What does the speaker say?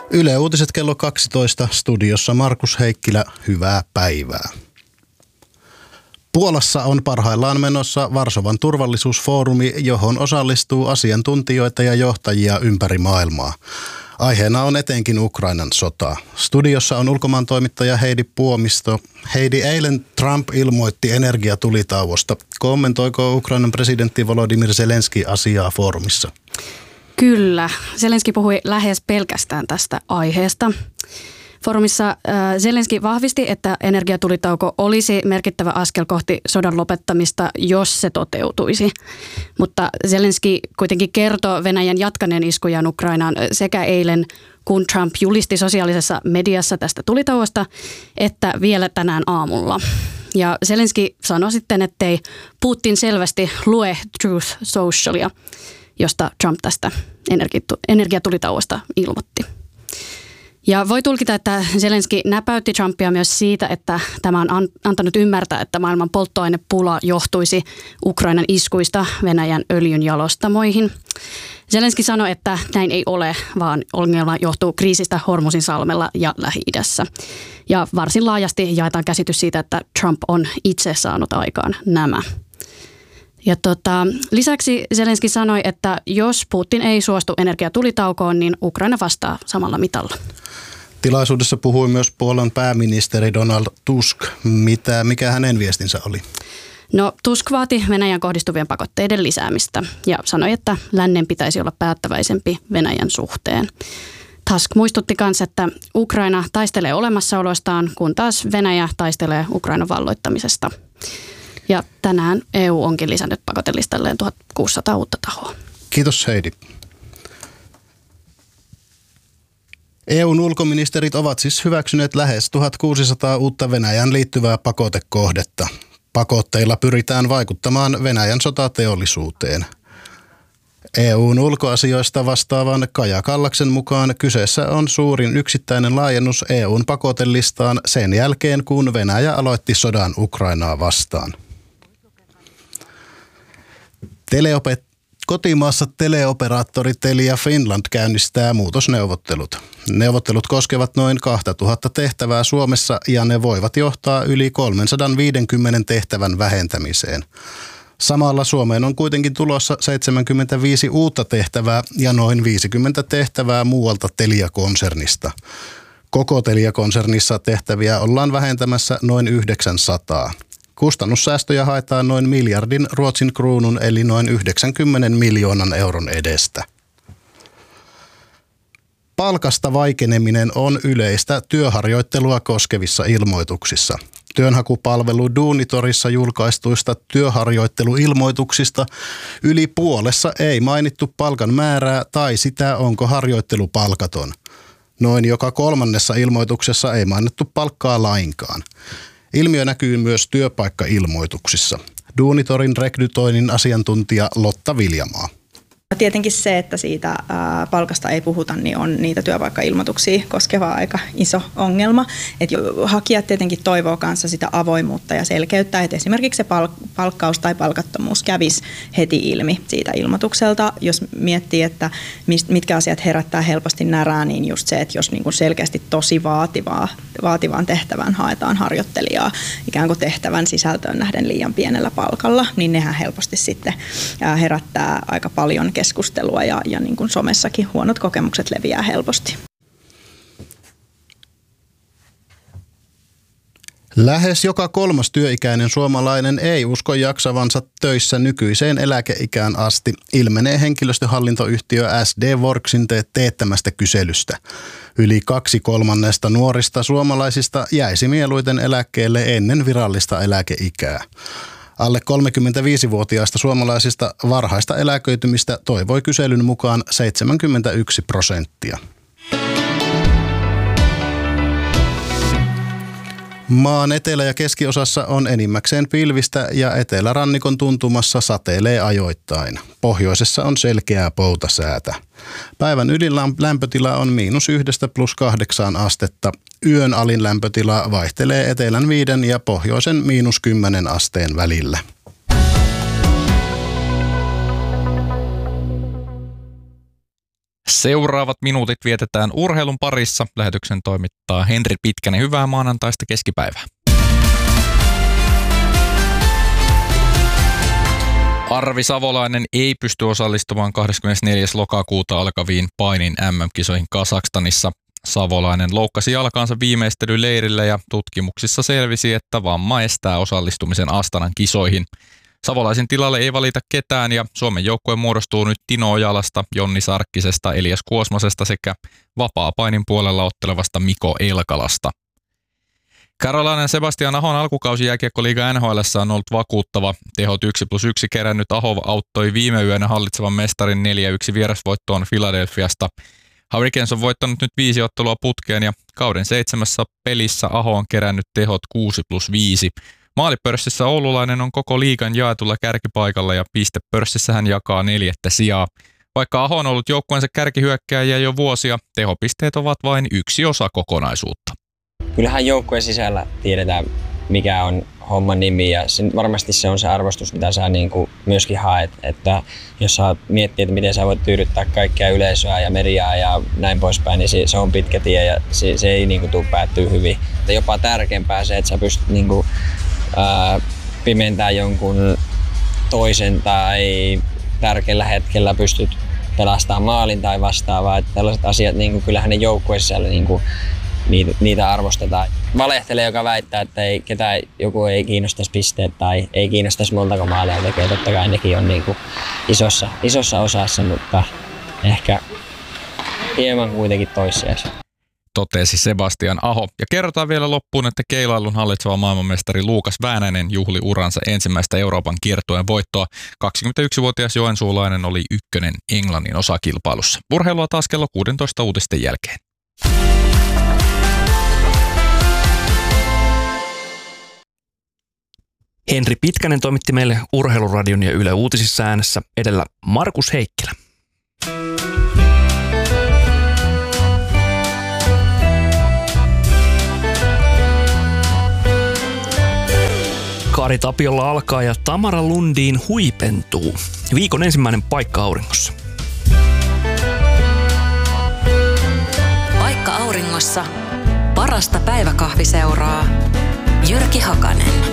Yle Uutiset kello 12, studiossa Markus Heikkilä, hyvää päivää. Puolassa on parhaillaan menossa Varsovan turvallisuusfoorumi, johon osallistuu asiantuntijoita ja johtajia ympäri maailmaa. Aiheena on etenkin Ukrainan sota. Studiossa on ulkomaantoimittaja Heidi Puomisto. Heidi, eilen Trump ilmoitti energiatulitauosta. Kommentoiko Ukrainan presidentti Volodymyr Zelenski asiaa foorumissa? Kyllä. Zelenski puhui lähes pelkästään tästä aiheesta. Foorumissa Zelenski vahvisti, että energiatulitauko olisi merkittävä askel kohti sodan lopettamista, jos se toteutuisi. Mutta Zelenski kuitenkin kertoi Venäjän jatkaneen iskujaan Ukrainaan sekä eilen, kun Trump julisti sosiaalisessa mediassa tästä tulitauosta, että vielä tänään aamulla. Ja Zelenski sanoi sitten, ettei Putin selvästi lue Truth Socialia, josta Trump tästä energiatulitauosta ilmoitti. Ja voi tulkita, että Zelenski näpäytti Trumpia myös siitä, että tämä on antanut ymmärtää, että maailman polttoainepula johtuisi Ukrainan iskuista Venäjän öljynjalostamoihin. Zelenski sanoi, että näin ei ole, vaan ongelma johtuu kriisistä Hormuzin salmella ja Lähi-idässä. Ja varsin laajasti jaetaan käsitys siitä, että Trump on itse saanut aikaan nämä. Ja lisäksi Zelenski sanoi, että jos Putin ei suostu energiatulitaukoon, niin Ukraina vastaa samalla mitalla. Tilaisuudessa puhui myös Puolan pääministeri Donald Tusk. Mikä hänen viestinsä oli? No, Tusk vaati Venäjän kohdistuvien pakotteiden lisäämistä ja sanoi, että lännen pitäisi olla päättäväisempi Venäjän suhteen. Tusk muistutti myös, että Ukraina taistelee olemassaolostaan, kun taas Venäjä taistelee Ukrainan valloittamisesta. Ja tänään EU onkin lisännyt pakotelistalleen 1600 uutta tahoa. Kiitos Heidi. EUn ulkoministerit ovat siis hyväksyneet lähes 1600 uutta Venäjän liittyvää pakotekohdetta. Pakotteilla pyritään vaikuttamaan Venäjän sotateollisuuteen. EUn ulkoasioista vastaavan Kaja Kallaksen mukaan kyseessä on suurin yksittäinen laajennus EUn pakotelistaan sen jälkeen, kun Venäjä aloitti sodan Ukrainaa vastaan. Kotimaassa teleoperaattori Telia Finland käynnistää muutosneuvottelut. Neuvottelut koskevat noin 2000 tehtävää Suomessa ja ne voivat johtaa yli 350 tehtävän vähentämiseen. Samalla Suomeen on kuitenkin tulossa 75 uutta tehtävää ja noin 50 tehtävää muualta Telia-konsernista. Koko Telia-konsernissa tehtäviä ollaan vähentämässä noin 900. Kustannussäästöjä haetaan noin miljardin Ruotsin kruunun eli noin 90 miljoonan euron edestä. Palkasta vaikeneminen on yleistä työharjoittelua koskevissa ilmoituksissa. Työnhakupalvelu Duunitorissa julkaistuista työharjoitteluilmoituksista yli puolessa ei mainittu palkan määrää tai sitä, onko harjoittelu palkaton. Noin joka kolmannessa ilmoituksessa ei mainittu palkkaa lainkaan. Ilmiö näkyy myös työpaikkailmoituksissa. Duunitorin rekrytoinnin asiantuntija Lotta Viljamaa. Tietenkin se, että siitä palkasta ei puhuta, niin on niitä työpaikkailmoituksia koskeva aika iso ongelma. Et hakijat tietenkin toivoo kanssa sitä avoimuutta ja selkeyttä, että esimerkiksi se palkkaus tai palkattomuus kävisi heti ilmi siitä ilmoitukselta. Jos miettii, että mitkä asiat herättää helposti närää, niin just se, että jos niin kuin selkeästi tosi vaativaan tehtävään haetaan harjoittelijaa ikään kuin tehtävän sisältöön nähden liian pienellä palkalla, niin nehän helposti sitten herättää aika paljon keskustelua ja niin kuin somessakin huonot kokemukset leviää helposti. Lähes joka kolmas työikäinen suomalainen ei usko jaksavansa töissä nykyiseen eläkeikään asti, ilmenee henkilöstöhallintoyhtiö SD Worksin teettämästä kyselystä. Yli 2/3 nuorista suomalaisista jäisi mieluiten eläkkeelle ennen virallista eläkeikää. Alle 35-vuotiaista suomalaisista varhaista eläköitymistä toivoi kyselyn mukaan 71%. Maan etelä- ja keskiosassa on enimmäkseen pilvistä ja etelärannikon tuntumassa satelee ajoittain. Pohjoisessa on selkeää poutasäätä. Päivän ylin lämpötila on -1 + 8 astetta. Yön alin lämpötila vaihtelee etelän 5 ja pohjoisen -10 asteen välillä. Seuraavat minuutit vietetään urheilun parissa. Lähetyksen toimittaa Henri Pitkänen. Hyvää maanantaista keskipäivää. Arvi Savolainen ei pysty osallistumaan 24. lokakuuta alkaviin painin MM-kisoihin Kazakstanissa. Savolainen loukkasi jalkaansa viimeistelyleirillä ja tutkimuksissa selvisi, että vamma estää osallistumisen Astanan kisoihin. Savolaisen tilalle ei valita ketään ja Suomen joukkue muodostuu nyt Tino Ojalasta, Jonni Sarkkisesta, Elias Kuosmasesta sekä vapaapainin puolella ottelevasta Miko Elkalasta. Carolainen Sebastian Ahon alkukausi jääkiekkoliiga NHL:ssä on ollut vakuuttava. Tehot 1+1 kerännyt Aho auttoi viime yönä hallitsevan mestarin 4-1 vierasvoittoon Philadelphiasta. Hurricanes on voittanut nyt 5 ottelua putkeen ja kauden 7 pelissä Aho on kerännyt tehot 6+5. Maalipörssissä oululainen on koko liigan jaetulla kärkipaikalla ja pistepörssissä hän jakaa 4. sijaa. Vaikka Aho on ollut joukkueensa kärkihyökkääjiä jo vuosia, tehopisteet ovat vain yksi osa kokonaisuutta. Kyllähän joukkueen sisällä tiedetään, mikä on homman nimi ja varmasti se on se arvostus, mitä sä niinku myöskin haet. Että jos sä miettii, että miten sä voit tyydyttää kaikkea yleisöä ja mediaa ja näin poispäin, niin se on pitkä tie ja se ei niinku tule päättyä hyvin. Ja jopa tärkeämpää se, että sä pystyt niinku, pimentämään jonkun toisen tai tärkeällä hetkellä pystyt pelastamaan maalin tai vastaavaa. Että tällaiset asiat, niinku, kyllähän ne joukkueen sisällä niinku, niitä arvostetaan. Valehtelee, joka väittää, että ketään joku ei kiinnostaisi pisteet tai ei kiinnostaisi montako maalia tekee. Totta kai nekin on niinku isossa osassa, mutta ehkä hieman kuitenkin toissijaisia. Totesi Sebastian Aho. Ja kerrotaan vielä loppuun, että keilailun hallitseva maailmanmestari Luukas Väänänen juhli uransa ensimmäistä Euroopan kiertueen voittoa. 21-vuotias joensuulainen oli ykkönen Englannin osakilpailussa. Urheilua taas kello 16 uutisten jälkeen. Henri Pitkänen toimitti meille Urheiluradion ja Yle Uutisissa äänessä, edellä Markus Heikkilä. Kari Tapiolla alkaa ja Tamara Lundin huipentuu. Viikon ensimmäinen paikka auringossa. Paikka auringossa. Parasta päiväkahviseuraa. Jyrki Hakanen.